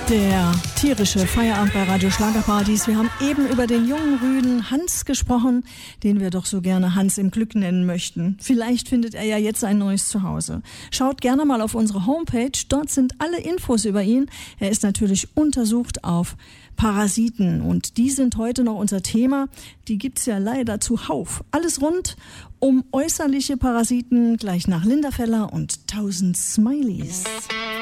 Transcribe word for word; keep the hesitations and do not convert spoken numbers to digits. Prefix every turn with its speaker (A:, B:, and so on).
A: Der tierische Feierabend bei Radio Schlagerpartys. Wir haben eben über den jungen Rüden Hans gesprochen, den wir doch so gerne Hans im Glück nennen möchten. Vielleicht findet er ja jetzt ein neues Zuhause. Schaut gerne mal auf unsere Homepage, dort sind alle Infos über ihn. Er ist natürlich untersucht auf Parasiten und die sind heute noch unser Thema. Die gibt's ja leider zuhauf. Alles rund um äußerliche Parasiten, gleich nach Linda Feller und tausend Smileys.